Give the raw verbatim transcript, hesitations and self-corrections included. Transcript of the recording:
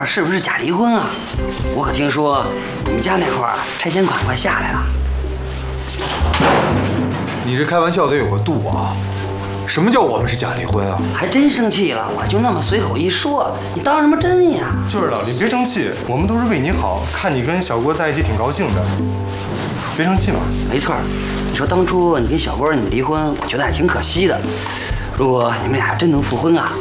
是不是假离婚啊？我可听说你们家那块儿拆迁款快下来了。 你这开玩笑得有个度啊！什么叫我们是假离婚啊？ 还真生气了，我就那么随口一说，你当什么真呀？ 就是老李，别生气，我们都是为你好，看你跟小郭在一起挺高兴的，别生气嘛。 没错，你说当初你跟小郭你们离婚，我觉得还挺可惜的。如果你们俩真能复婚啊，